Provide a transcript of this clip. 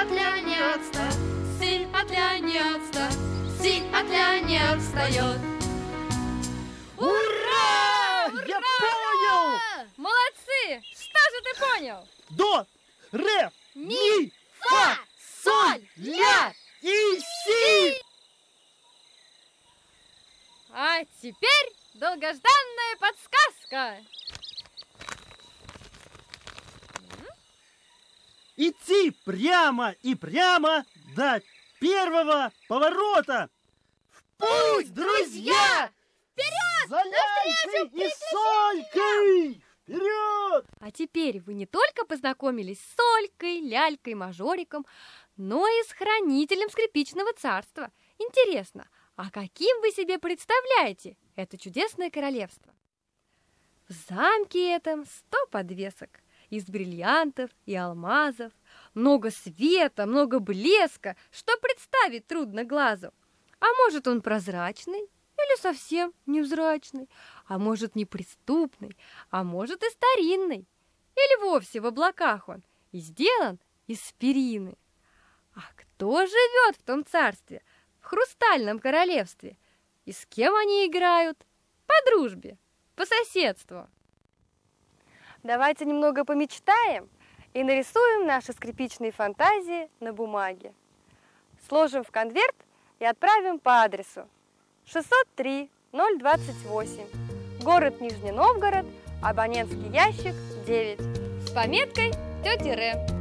Цыпотля не отстает, цыпотля не отстает, цыпотля не отстает. Ура! Я понял! Молодцы! Что же ты понял? До, ре, ми, фа, соль, ля и си! А теперь долгожданная подсказка. Идти прямо и прямо до первого поворота. В путь, друзья! Вперед! За лялькой и солькой! Вперед! А теперь вы не только познакомились с Солькой, Лялькой, Мажориком, но и с хранителем скрипичного царства. Интересно, а каким вы себе представляете это чудесное королевство? В замке этом 100 подвесок из бриллиантов и алмазов, много света, много блеска, что представить трудно глазу. А может, он прозрачный или совсем невзрачный, а может, неприступный, а может, и старинный, или вовсе в облаках он и сделан из перины. А кто живет в том царстве, в хрустальном королевстве, и с кем они играют? По дружбе, по соседству. Давайте немного помечтаем и нарисуем наши скрипичные фантазии на бумаге. Сложим в конверт и отправим по адресу 603 028, город Нижний Новгород, абонентский ящик 9, с пометкой «Тётя Ре».